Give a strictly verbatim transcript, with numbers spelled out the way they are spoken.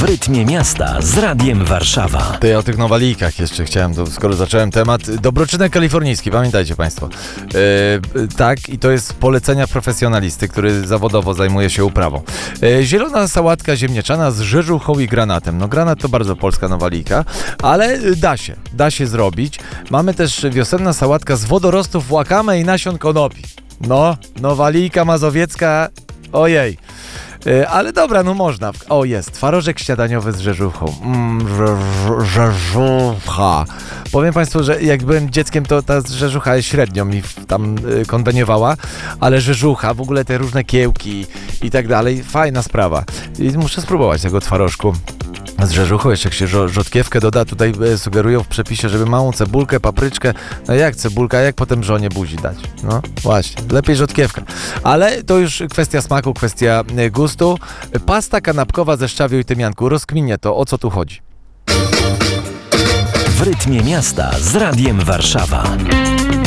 rytmie miasta z Radiem Warszawa. To ja o tych nowalijkach jeszcze chciałem, to skoro zacząłem temat. Dobroczynek kalifornijski, pamiętajcie Państwo. E, tak, i to jest polecenia profesjonalisty, który zawodowo zajmuje się uprawą. E, zielona sałatka ziemniaczana z rzeżuchą i granatem. No granat to bardzo polska nowalijka, ale da się, da się zrobić. Mamy też wiosenna sałatka z wodorostów łakame i nasion konopi. No, nowalijka mazowiecka, ojej. Ale dobra, no można. O, jest. Twarożek śniadaniowy z rzeżuchą. Mm, rzeżucha. Powiem Państwu, że jak byłem dzieckiem, to ta rzeżucha średnio mi tam y, konweniowała, ale rzeżucha, w ogóle te różne kiełki i tak dalej, fajna sprawa. I muszę spróbować tego twarożku z rzeżuchą, jeszcze jak się rzodkiewkę doda, tutaj sugerują w przepisie, żeby małą cebulkę, papryczkę, no jak cebulka, jak potem żonie buzi dać? No właśnie, lepiej rzodkiewka. Ale to już kwestia smaku, kwestia gustu. Pasta kanapkowa ze szczawiu i tymianku, rozkminię to, o co tu chodzi. W rytmie miasta z Radiem Warszawa.